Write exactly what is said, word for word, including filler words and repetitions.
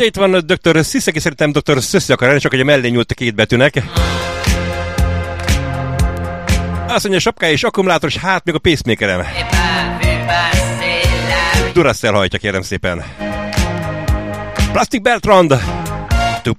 Ugye itt van doktor Szisz, aki szerintem doktor Szöszi akar lenni, csak hogy a mellé nyúlt a két betűnek. Azt mondja, sapkája és akkumulátoros, hát még a pacemakerem. Duracell hajtja, kérem szépen. Plastic Bertrand!